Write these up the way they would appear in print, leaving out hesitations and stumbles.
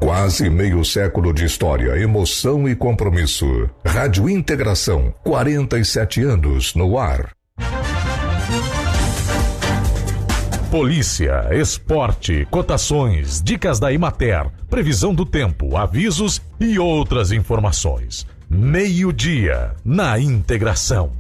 Quase meio século de história, emoção e compromisso. Rádio Integração, 47 anos no ar. Polícia, esporte, cotações, dicas da Imater, previsão do tempo, avisos e outras informações. Meio-dia, na Integração.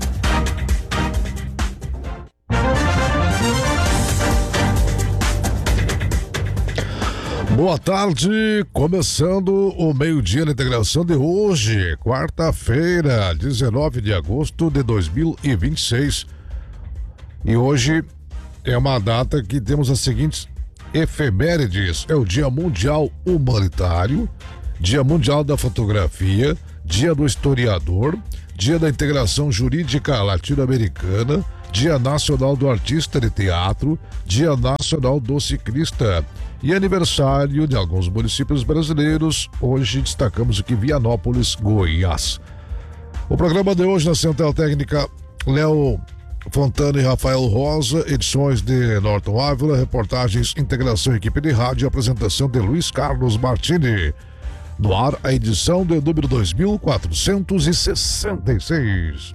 Boa tarde, começando o meio-dia na Integração de hoje, quarta-feira, 19 de agosto de 2026. E hoje é uma data que temos as seguintes efemérides: é o Dia Mundial Humanitário, Dia Mundial da Fotografia, Dia do Historiador, Dia da Integração Jurídica Latino-Americana, Dia Nacional do Artista de Teatro, Dia Nacional do Ciclista e aniversário de alguns municípios brasileiros. Hoje destacamos aqui Vianópolis, Goiás. O programa de hoje na Central Técnica, Léo Fontana e Rafael Rosa, edições de Norton Ávila, reportagens, integração, equipe de rádio e apresentação de Luiz Carlos Martini. No ar, a edição de número 2466.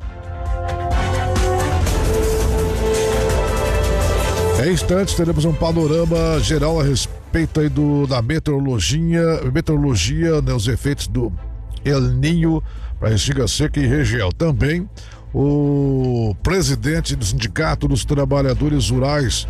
Em instantes teremos um panorama geral a respeito aí da meteorologia, né, os efeitos do El Niño para Restinga Seca e região. Também o presidente do Sindicato dos Trabalhadores Rurais,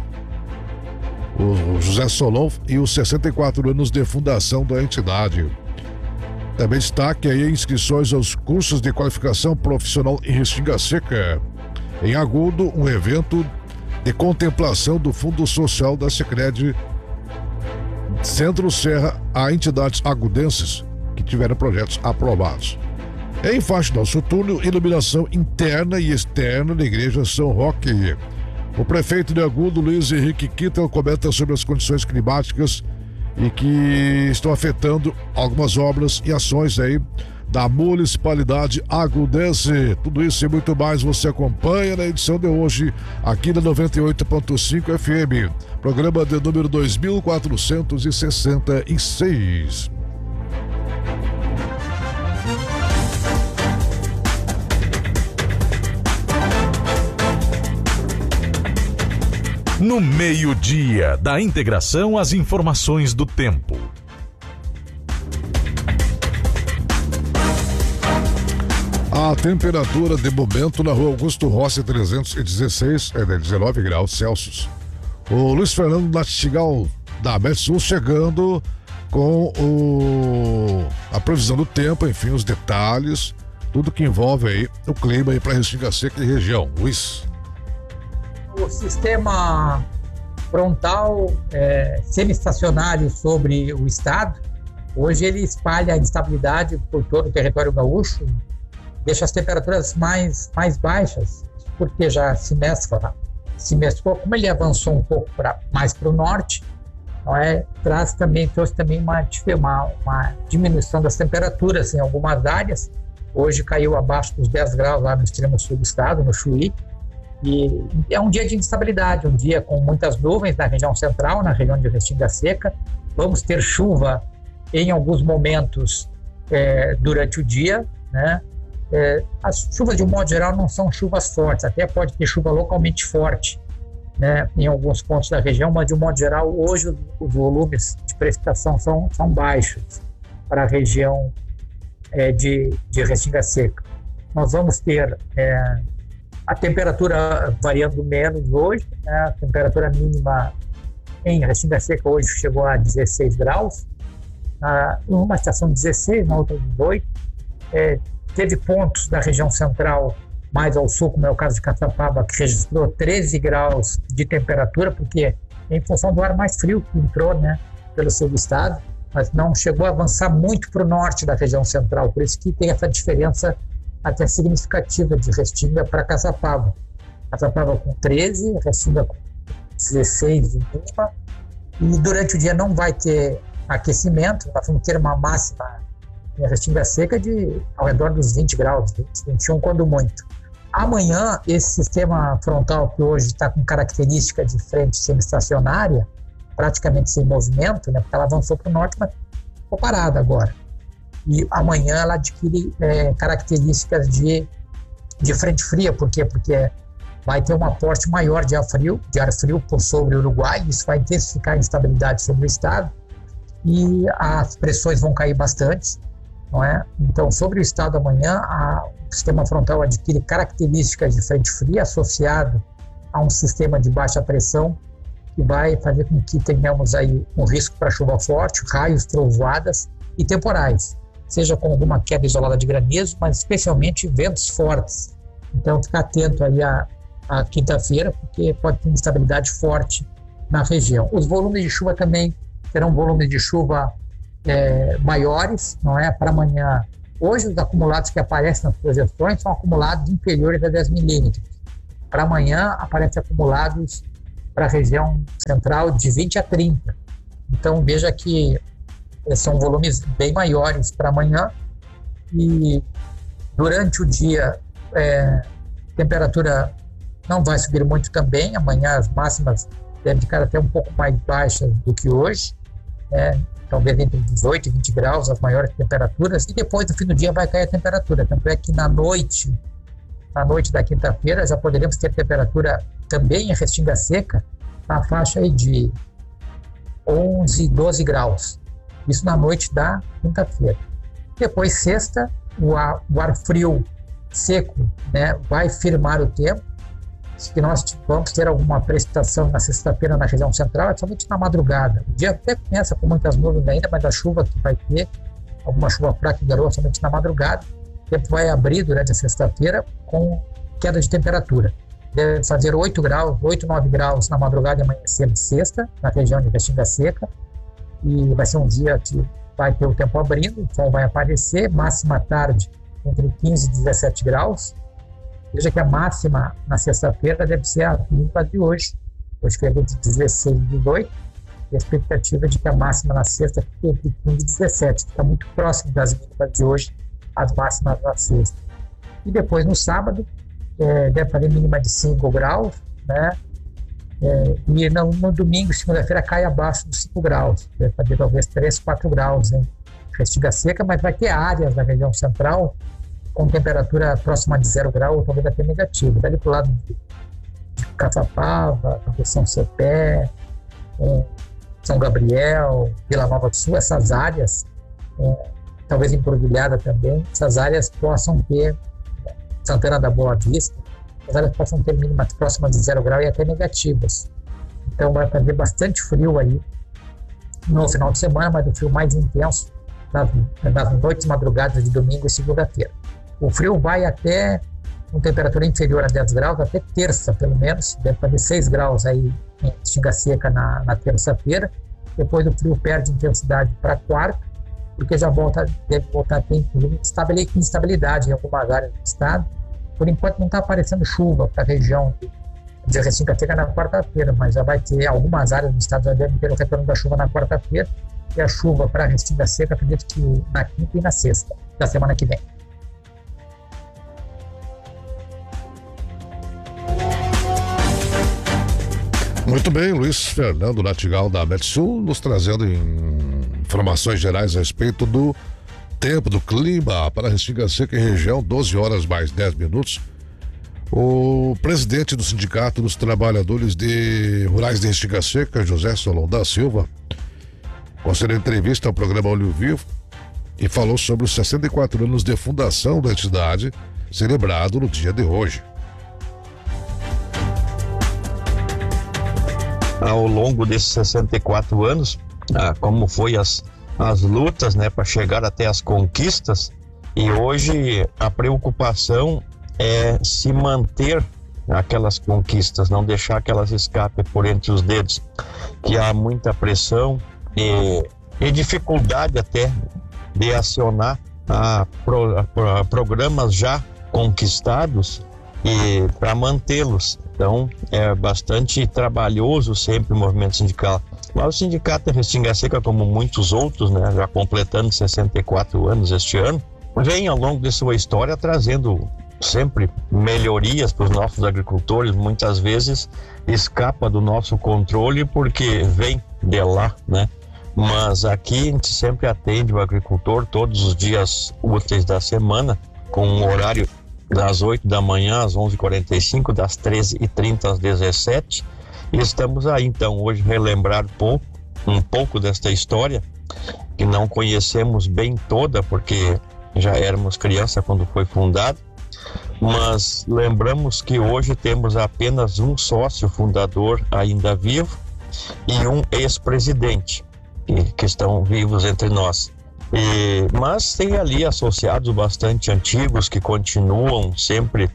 o José Solon, e os 64 anos de fundação da entidade. Também destaque aí inscrições aos cursos de qualificação profissional em Restinga Seca. Em Agudo, um evento de contemplação do Fundo Social da Sicredi Centro-Serra a entidades agudenses que tiveram projetos aprovados. Em Faixa Nosso Túnel, iluminação interna e externa da Igreja São Roque. O prefeito de Agudo, Luiz Henrique Kittel, comenta sobre as condições climáticas e que estão afetando algumas obras e ações aí da municipalidade agudense. Tudo isso e muito mais você acompanha na edição de hoje aqui na 98.5 FM, programa de número 2466. No meio-dia da Integração, as informações do tempo. A temperatura de momento na rua Augusto Rossi 316 é de 19 graus Celsius. O Luiz Fernando Natigal da Metsul chegando com a previsão do tempo, enfim, os detalhes, tudo que envolve aí o clima aí para Restinga Seca e região. Luiz. O sistema frontal semi-estacionário sobre o estado, hoje ele espalha a instabilidade por todo o território gaúcho, deixa as temperaturas mais baixas, porque já se mesclou. Como ele avançou um pouco mais para o norte, então trouxe também uma diminuição das temperaturas em algumas áreas. Hoje caiu abaixo dos 10 graus lá no extremo sul do estado, no Chuí, e é um dia de instabilidade, um dia com muitas nuvens na região central, na região de Restinga Seca. Vamos ter chuva em alguns momentos durante o dia, né? As chuvas, de um modo geral, não são chuvas fortes, até pode ter chuva localmente forte, né, em alguns pontos da região, mas de um modo geral, hoje os volumes de precipitação são baixos para a região de Restinga Seca. Nós vamos ter a temperatura variando menos hoje, né, a temperatura mínima em Restinga Seca hoje chegou a 16 graus, numa estação 16, na outra 18. Teve pontos da região central mais ao sul, como é o caso de Caçapava, que registrou 13 graus de temperatura, porque em função do ar mais frio que entrou, né, pelo sul do estado, mas não chegou a avançar muito para o norte da região central, por isso que tem essa diferença até significativa de Restinga para Caçapava. Caçapava com 13, Restinga com 16 de mínima, e durante o dia não vai ter aquecimento, nós vamos ter uma máxima em Restinga Seca de ao redor dos 20 graus, 21 quando muito. Amanhã, esse sistema frontal que hoje está com característica de frente semi-estacionária, praticamente sem movimento, né, porque ela avançou para o norte, mas ficou parada agora. E amanhã ela adquire características de frente fria. Por quê? Porque vai ter um aporte maior de ar frio por sobre o Uruguai, isso vai intensificar a instabilidade sobre o estado e as pressões vão cair bastante, não é? Então, sobre o estado amanhã, o sistema frontal adquire características de frente fria associado a um sistema de baixa pressão que vai fazer com que tenhamos aí um risco para chuva forte, raios, trovoadas e temporais, seja com alguma queda isolada de granizo, mas especialmente ventos fortes. Então, ficar atento aí a quinta-feira, porque pode ter instabilidade forte na região. Os volumes de chuva também serão volumes de chuva maiores, não é? Para amanhã. Hoje, os acumulados que aparecem nas projeções são acumulados inferiores a 10 milímetros. Para amanhã, aparecem acumulados para a região central de 20 a 30. Então, veja que são volumes bem maiores para amanhã. E durante o dia, temperatura não vai subir muito também. Amanhã as máximas devem ficar até um pouco mais baixas do que hoje, talvez entre 18 e 20 graus as maiores temperaturas, e depois no fim do dia vai cair a temperatura. Tanto é que na noite da quinta-feira já poderemos ter temperatura também em Restinga Seca na faixa aí de 11, 12 graus. Isso na noite da quinta-feira. Depois, sexta, o ar frio seco, né, vai firmar o tempo. Se nós vamos ter alguma precipitação na sexta-feira na região central, é somente na madrugada. O dia até começa com muitas nuvens ainda, mas a chuva que vai ter, alguma chuva fraca e garoa somente na madrugada. O tempo vai abrir durante a sexta-feira com queda de temperatura. Deve fazer 8 graus, 8, 9 graus na madrugada e amanhecer de sexta, na região de Restinga Seca. E vai ser um dia que vai ter o tempo abrindo, o sol vai aparecer, máxima à tarde entre 15 e 17 graus. Veja que a máxima na sexta-feira deve ser a mínima de hoje. Hoje foi entre 16 e 18. E a expectativa é de que a máxima na sexta fique entre 15 e 17. Fica muito próximo das mínimas de hoje, as máximas na sexta. E depois no sábado, deve fazer mínima de 5 graus, né? E no domingo, segunda-feira, cai abaixo dos 5 graus. Deve fazer talvez 3, 4 graus em Restinga Seca, mas vai ter áreas da região central com temperatura próxima de 0 grau, ou talvez até negativo. Dali para o lado de Caçapava, São Cepé, São Gabriel, Vila Nova do Sul, essas áreas, talvez Encruzilhada também, essas áreas possam ter, Santana da Boa Vista, as áreas possam ter mínimas próximas de 0 grau e até negativas. Então vai fazer bastante frio aí no final de semana, mas o frio mais intenso nas noites madrugadas de domingo e segunda-feira. O frio vai até com temperatura inferior a 10 graus, até terça pelo menos, deve fazer 6 graus aí em Restinga Seca na terça-feira. Depois o frio perde intensidade para quarta, porque deve voltar a ter instabilidade em algumas áreas do estado. Por enquanto não está aparecendo chuva para a região de Restinga Seca na quarta-feira, mas já vai ter algumas áreas do estado já devem ter o retorno da chuva na quarta-feira, e a chuva para Restinga Seca acredito que na quinta e na sexta da semana que vem. Muito bem, Luiz Fernando Natigal da Metsul nos trazendo informações gerais a respeito do tempo, do clima para Restinga Seca e região, 12 horas mais 10 minutos. O presidente do Sindicato dos Trabalhadores Rurais de Restinga Seca, José Solon da Silva, concedeu entrevista ao programa Olho Vivo e falou sobre os 64 anos de fundação da entidade, celebrado no dia de hoje. Ao longo desses 64 anos, como foi as lutas, né, para chegar até as conquistas, e hoje a preocupação é se manter aquelas conquistas, não deixar que elas escapem por entre os dedos, que há muita pressão e dificuldade até de acionar programas já conquistados e para mantê-los. Então é bastante trabalhoso sempre o movimento sindical. Mas o sindicato Restinga Seca, como muitos outros, né, já completando 64 anos este ano, vem ao longo de sua história trazendo sempre melhorias para os nossos agricultores, muitas vezes escapa do nosso controle porque vem de lá, né? Mas aqui a gente sempre atende o agricultor todos os dias úteis da semana, com um horário das 8 da manhã às 11h45, das 13h30 às 17h. E estamos aí, então, hoje relembrar um pouco desta história, que não conhecemos bem toda, porque já éramos criança quando foi fundado, mas lembramos que hoje temos apenas um sócio fundador ainda vivo e um ex-presidente, que estão vivos entre nós. Mas tem ali associados bastante antigos que continuam sempre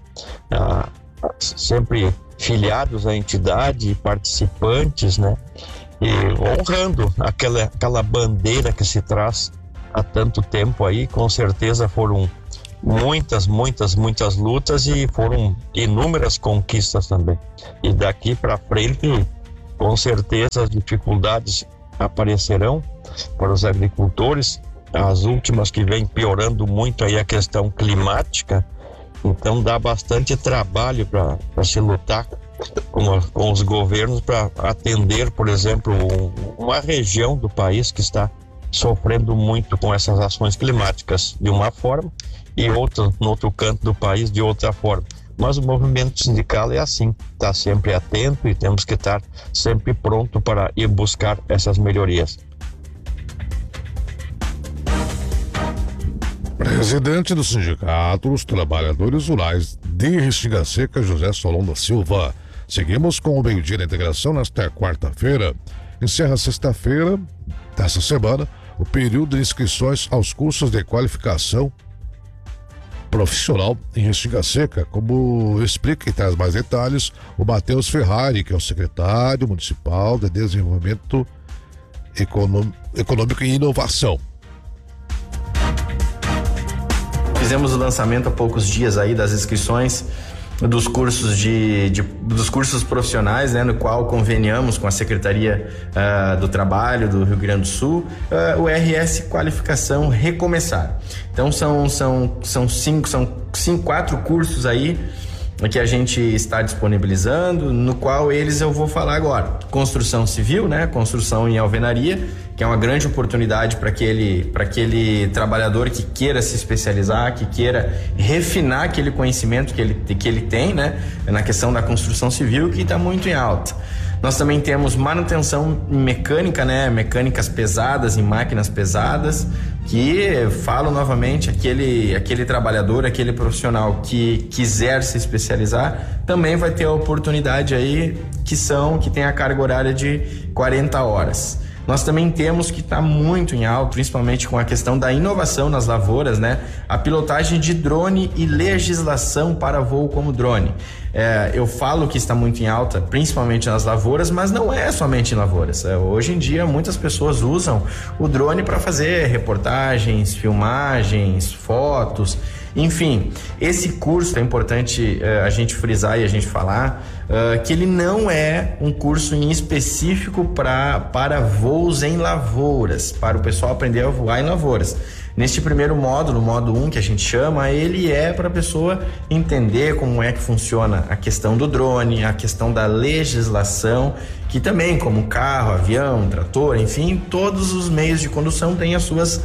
filiados à entidade, participantes, né? E honrando aquela bandeira que se traz há tanto tempo aí. Com certeza foram muitas lutas e foram inúmeras conquistas também. E daqui para frente, com certeza, as dificuldades aparecerão para os agricultores, as últimas que vem piorando muito aí a questão climática. Então dá bastante trabalho para se lutar com os governos para atender, por exemplo, uma região do país que está sofrendo muito com essas ações climáticas de uma forma e no outro canto do país de outra forma. Mas o movimento sindical é assim, está sempre atento e temos que estar sempre pronto para ir buscar essas melhorias. Presidente do Sindicato dos Trabalhadores Rurais de Restinga Seca, José Solon da Silva. Seguimos com o meio-dia da integração nesta quarta-feira. Encerra sexta-feira dessa semana o período de inscrições aos cursos de qualificação profissional em Restinga Seca, como explica e traz mais detalhes o Matheus Ferrari, que é o secretário municipal de Desenvolvimento Econômico e Inovação. Fizemos o lançamento há poucos dias aí das inscrições dos cursos dos cursos profissionais, né, no qual conveniamos com a Secretaria do Trabalho do Rio Grande do Sul, o RS Qualificação Recomeçar. Então são 4 cursos aí que a gente está disponibilizando, no qual eu vou falar agora. Construção civil, né? Construção em alvenaria, que é uma grande oportunidade para aquele trabalhador que queira se especializar, que queira refinar aquele conhecimento que ele tem, né? Na questão da construção civil, que está muito em alta. Nós também temos manutenção mecânica, né? Mecânicas pesadas em máquinas pesadas, que falo novamente, aquele trabalhador, aquele profissional que quiser se especializar, também vai ter a oportunidade aí que tem a carga horária de 40 horas. Nós também temos que está muito em alto, principalmente com a questão da inovação nas lavouras, né? A pilotagem de drone e legislação para voo como drone. Eu falo que está muito em alta, principalmente nas lavouras, mas não é somente em lavouras. Hoje em dia, muitas pessoas usam o drone para fazer reportagens, filmagens, fotos. Enfim, esse curso é importante a gente frisar e a gente falar que ele não é um curso em específico para voos em lavouras, para o pessoal aprender a voar em lavouras. Neste primeiro módulo, modo 1 que a gente chama, ele é para a pessoa entender como é que funciona a questão do drone, a questão da legislação, que também, como carro, avião, trator, enfim, todos os meios de condução têm as suas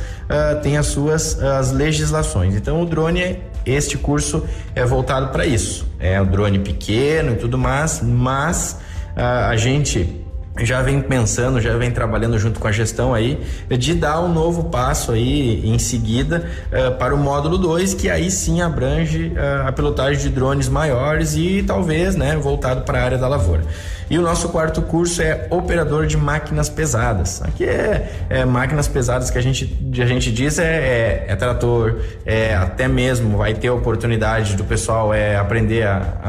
legislações. Então o drone, este curso é voltado para isso. É o drone pequeno e tudo mais, mas a gente já vem pensando, já vem trabalhando junto com a gestão aí de dar um novo passo aí em seguida para o módulo 2, que aí sim abrange a pilotagem de drones maiores e talvez, né, voltado para a área da lavoura. E o nosso quarto curso é operador de máquinas pesadas. Aqui é máquinas pesadas que a gente diz é trator, até mesmo vai ter a oportunidade do pessoal aprender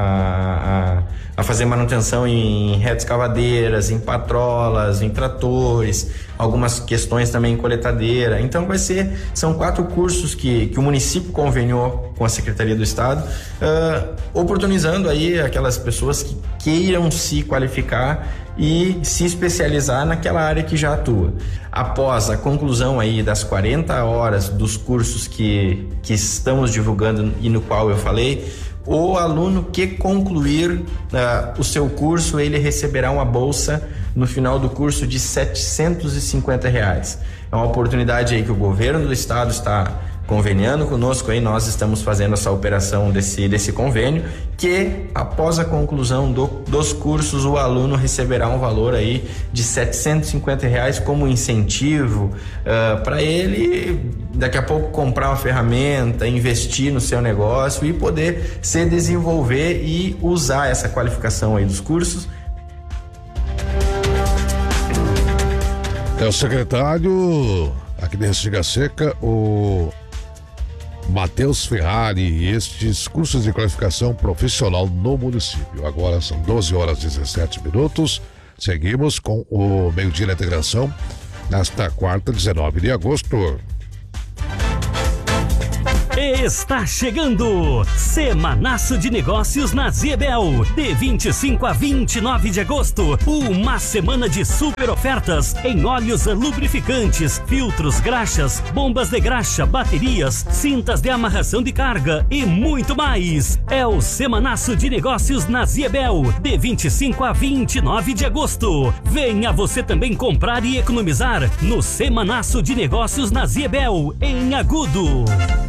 a fazer manutenção em retroescavadeiras, em patrolas, em tratores, algumas questões também em coletadeira. Então são 4 cursos que o município conveniou com a Secretaria do Estado, oportunizando aí aquelas pessoas que queiram se qualificar e se especializar naquela área que já atua. Após a conclusão aí das 40 horas dos cursos que estamos divulgando e no qual eu falei, o aluno que concluir o seu curso, ele receberá uma bolsa no final do curso de R$750. É uma oportunidade aí que o governo do estado está conveniando conosco aí, nós estamos fazendo essa operação desse convênio, que após a conclusão dos cursos, o aluno receberá um valor aí de R$750 como incentivo para ele daqui a pouco comprar uma ferramenta, investir no seu negócio e poder se desenvolver e usar essa qualificação aí dos cursos. É o secretário aqui da Restinga Seca, o Matheus Ferrari, e estes cursos de qualificação profissional no município. Agora são 12h17. Seguimos com o Meio-Dia na Integração, nesta quarta, 19 de agosto. Está chegando Semanaço de Negócios na Zebel, de 25 a 29 de agosto, uma semana de super ofertas em óleos lubrificantes, filtros, graxas, bombas de graxa, baterias, cintas de amarração de carga e muito mais. É o Semanaço de Negócios na Zebel, de 25 a 29 de agosto. Venha você também comprar e economizar no Semanaço de Negócios na Zebel, em Agudo.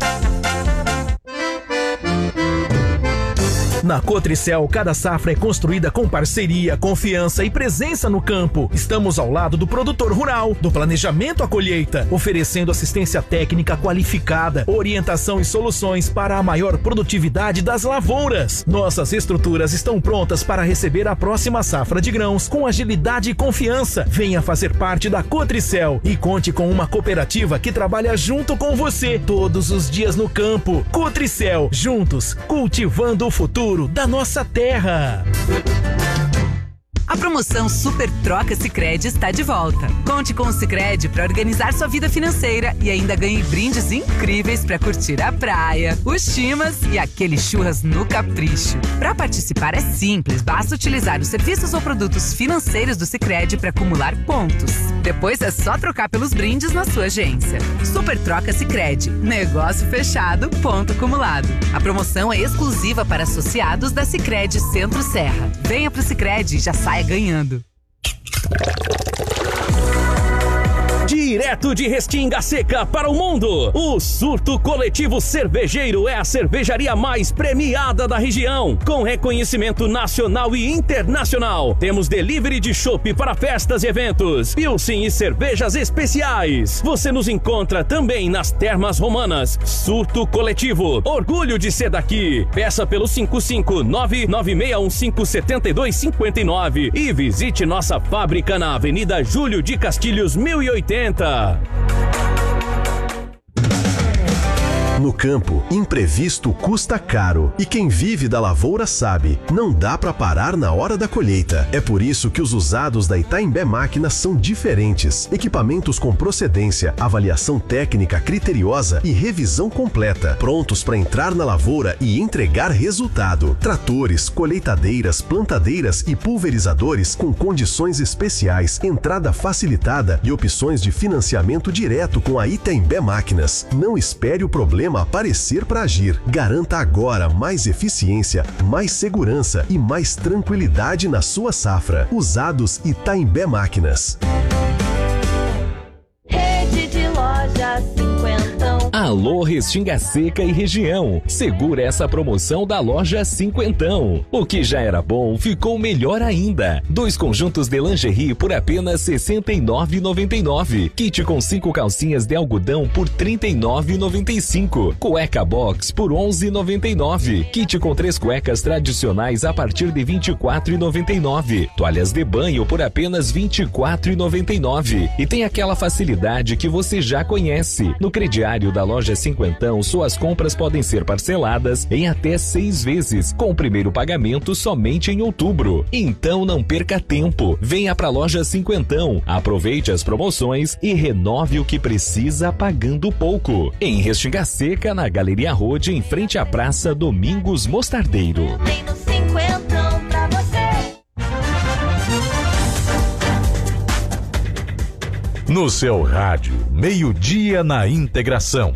Na Cotricel, cada safra é construída com parceria, confiança e presença no campo. Estamos ao lado do produtor rural, do planejamento à colheita, oferecendo assistência técnica qualificada, orientação e soluções para a maior produtividade das lavouras. Nossas estruturas estão prontas para receber a próxima safra de grãos com agilidade e confiança. Venha fazer parte da Cotricel e conte com uma cooperativa que trabalha junto com você todos os dias no campo. Cotricel, juntos, cultivando o futuro da nossa terra. A promoção Super Troca Sicredi está de volta. Conte com o Sicredi para organizar sua vida financeira e ainda ganhe brindes incríveis para curtir a praia, os chimas e aquele churras no capricho. Para participar é simples, basta utilizar os serviços ou produtos financeiros do Sicredi para acumular pontos. Depois é só trocar pelos brindes na sua agência. Super Troca Sicredi. Negócio fechado, ponto acumulado. A promoção é exclusiva para associados da Sicredi Centro-Serra. Venha pro Sicredi e já saia ganhando. Direto de Restinga Seca para o mundo, o Surto Coletivo Cervejeiro é a cervejaria mais premiada da região, com reconhecimento nacional e internacional. Temos delivery de chopp para festas e eventos, pilsen e cervejas especiais. Você nos encontra também nas Termas Romanas. Surto Coletivo, orgulho de ser daqui. Peça pelo 55996157259 e visite nossa fábrica na Avenida Júlio de Castilhos 1080. No campo, imprevisto custa caro. E quem vive da lavoura sabe, não dá para parar na hora da colheita. É por isso que os usados da Itaimbé Máquinas são diferentes. Equipamentos com procedência, avaliação técnica criteriosa e revisão completa. Prontos para entrar na lavoura e entregar resultado. Tratores, colheitadeiras, plantadeiras e pulverizadores com condições especiais, entrada facilitada e opções de financiamento direto com a Itaimbé Máquinas. Não espere o problema aparecer para agir. Garanta agora mais eficiência, mais segurança e mais tranquilidade na sua safra. Usados Itaimbé Máquinas. Rede de lojas Cinquentão. Alô Restinga Seca e região, segura essa promoção da loja Cinquentão. O que já era bom ficou melhor ainda. 2 conjuntos de lingerie por apenas R$ 69,99. Kit com 5 calcinhas de algodão por R$ 39,95. Cueca box por R$ 11,99. Kit com 3 cuecas tradicionais a partir de R$ 24,99. Toalhas de banho por apenas R$ 24,99. E tem aquela facilidade que você já conhece. No crediário da loja Cinquentão, suas compras podem ser parceladas em até 6 vezes, com o primeiro pagamento somente em outubro. Então não perca tempo. Venha pra loja Cinquentão, aproveite as promoções e renove o que precisa pagando pouco. Em Restinga Seca, na Galeria Rode, em frente à Praça Domingos Mostardeiro. Tem no Cinquentão pra você. No seu rádio, meio-dia na integração.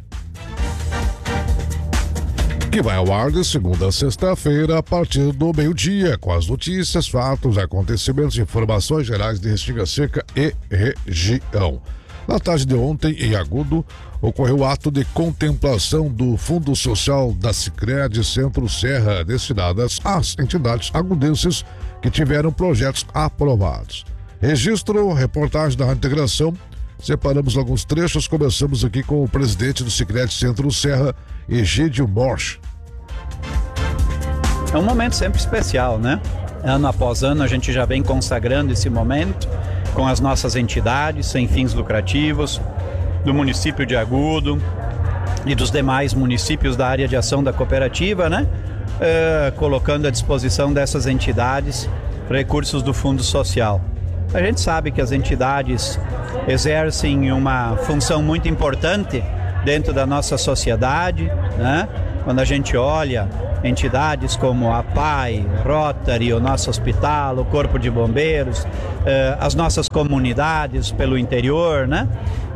Que vai ao ar de segunda a sexta-feira, a partir do meio-dia, com as notícias, fatos, acontecimentos e informações gerais de Restinga Seca e região. Na tarde de ontem, em Agudo, ocorreu o ato de contemplação do Fundo Social da Sicredi Centro-Serra, destinadas às entidades agudenses que tiveram projetos aprovados. Registro, reportagem da Integração. Separamos alguns trechos, começamos aqui com o presidente do Sicredi Centro-Serra, Egídio Morsch. É um momento sempre especial, né? Ano após ano a gente já vem consagrando esse momento com as nossas entidades sem fins lucrativos, do município de Agudo e dos demais municípios da área de ação da cooperativa, né? Colocando à disposição dessas entidades recursos do Fundo Social. A gente sabe que as entidades exercem uma função muito importante dentro da nossa sociedade, né? Quando a gente olha entidades como a PAI, Rotary, o nosso hospital, o Corpo de Bombeiros, as nossas comunidades pelo interior, né?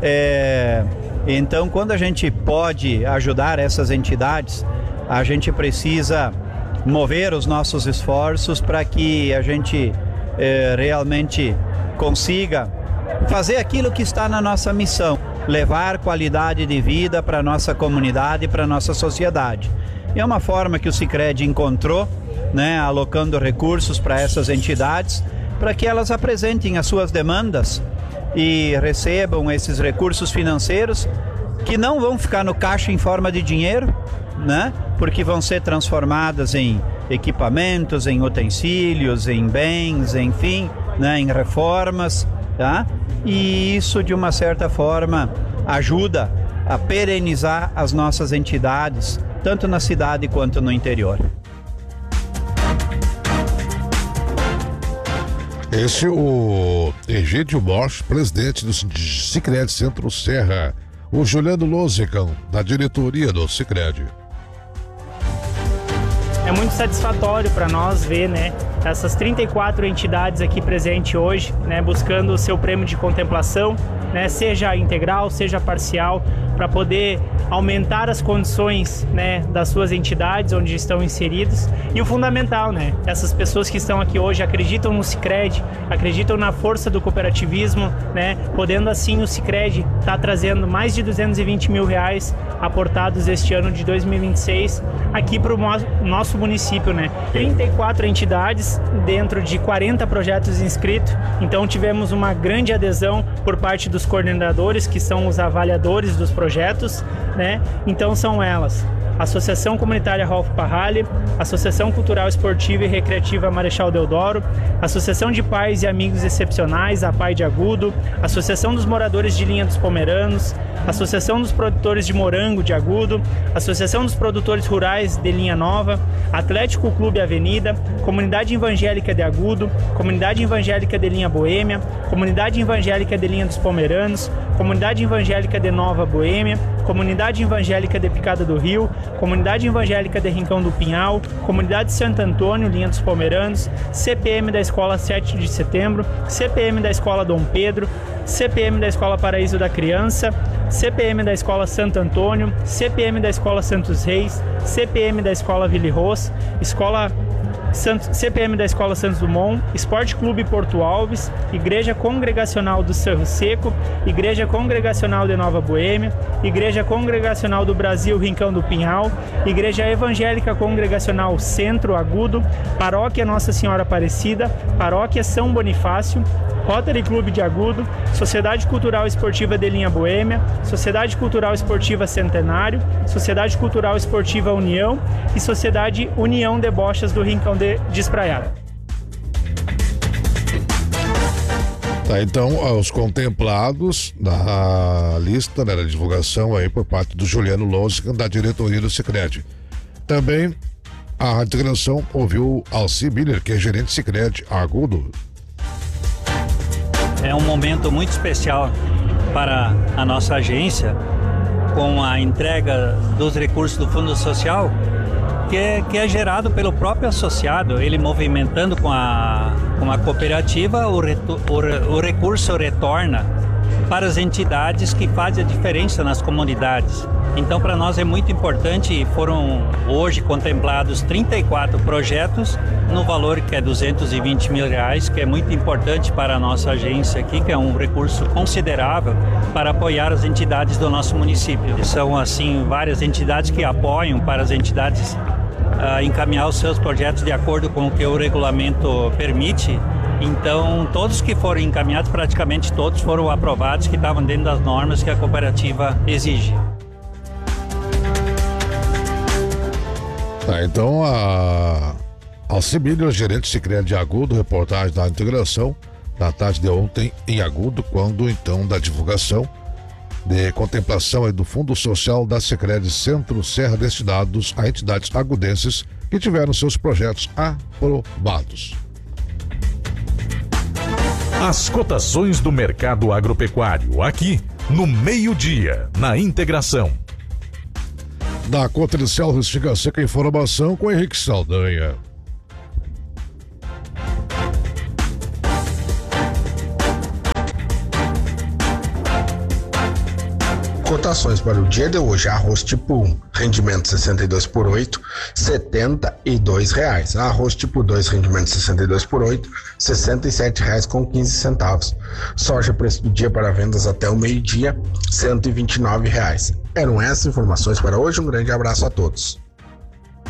Então, quando a gente pode ajudar essas entidades, a gente precisa mover os nossos esforços para que a gente realmente consiga fazer aquilo que está na nossa missão, levar qualidade de vida para a nossa comunidade e para a nossa sociedade. E é uma forma que o Sicredi encontrou, né, alocando recursos para essas entidades, para que elas apresentem as suas demandas e recebam esses recursos financeiros que não vão ficar no caixa em forma de dinheiro, né, porque vão ser transformadas em equipamentos, em utensílios, em bens, enfim, né, em reformas, tá? E isso, de uma certa forma, ajuda a perenizar as nossas entidades, tanto na cidade quanto no interior. Esse é o Egídio Morsch, presidente do Sicredi Centro-Serra. O Juliano Lozican, da diretoria do Sicredi. É muito satisfatório para nós ver, né, essas 34 entidades aqui presentes hoje, né, buscando o seu prêmio de contemplação, né, seja integral, seja parcial, para poder aumentar as condições, né, das suas entidades onde estão inseridos. E o fundamental, né, essas pessoas que estão aqui hoje acreditam no Sicredi, acreditam na força do cooperativismo, né, podendo assim o Sicredi estar trazendo mais de 220 mil reais aportados este ano de 2026 aqui para o nosso município, né. 34 entidades dentro de 40 projetos inscritos, então tivemos uma grande adesão por parte dos coordenadores, que são os avaliadores dos projetos, né? Então são elas: Associação Comunitária Rolf Parralli, Associação Cultural Esportiva e Recreativa Marechal Deodoro, Associação de Pais e Amigos Excepcionais, a PAI de Agudo, Associação dos Moradores de Linha dos Pomeranos, Associação dos Produtores de Morango de Agudo, Associação dos Produtores Rurais de Linha Nova, Atlético Clube Avenida, Comunidade Evangélica de Agudo, Comunidade Evangélica de Linha Boêmia, Comunidade Evangélica de Linha dos Pomeranos, Comunidade Evangélica de Nova Boêmia, Comunidade Evangélica de Picada do Rio, Comunidade Evangélica de Rincão do Pinhal, Comunidade Santo Antônio, Linha dos Pomeranos, CPM da Escola 7 de Setembro, CPM da Escola Dom Pedro, CPM da Escola Paraíso da Criança, CPM da Escola Santo Antônio, CPM da Escola Santos Reis, CPM da Escola Vili Ros, CPM da Escola Santos Dumont, Esporte Clube Porto Alves, Igreja Congregacional do Cerro Seco, Igreja Congregacional de Nova Boêmia, Igreja Congregacional do Brasil Rincão do Pinhal, Igreja Evangélica Congregacional Centro Agudo, Paróquia Nossa Senhora Aparecida, Paróquia São Bonifácio, Rotary Clube de Agudo, Sociedade Cultural Esportiva de Linha Boêmia, Sociedade Cultural Esportiva Centenário, Sociedade Cultural Esportiva União e Sociedade União de Bochas do Rincão de Espraiado. Tá, então, os contemplados na lista, né, da divulgação aí por parte do Juliano Lozican, da diretoria do Sicredi. Também a integração ouviu Alci Miller, que é gerente Sicredi Agudo. É um momento muito especial para a nossa agência, com a entrega dos recursos do Fundo Social, que é gerado pelo próprio associado. Ele movimentando com a cooperativa, o recurso retorna para as entidades que fazem a diferença nas comunidades. Então, para nós é muito importante, foram hoje contemplados 34 projetos no valor que é R$220 mil, que é muito importante para a nossa agência aqui, que é um recurso considerável para apoiar as entidades do nosso município. São, assim, várias entidades que apoiam para as entidades encaminhar os seus projetos de acordo com o que o regulamento permite. Então, todos que foram encaminhados, praticamente todos foram aprovados, que estavam dentro das normas que a cooperativa exige. Então, a Alcimília, gerente Sicredi de Agudo, reportagem da integração, na tarde de ontem em Agudo, quando então da divulgação de contemplação do Fundo Social da Sicredi Centro-Serra destinados a entidades agudenses que tiveram seus projetos aprovados. As cotações do mercado agropecuário, aqui no meio-dia, na integração. Da Conta Inicial Fica Seca, informação com Henrique Saldanha. Cotações para o dia de hoje: arroz tipo 1, rendimento 62 por 8, R$72. Arroz tipo 2, rendimento 62 por 8, R$67,15. Soja, preço do dia para vendas até o meio-dia, R$129. Eram essas informações para hoje. Um grande abraço a todos.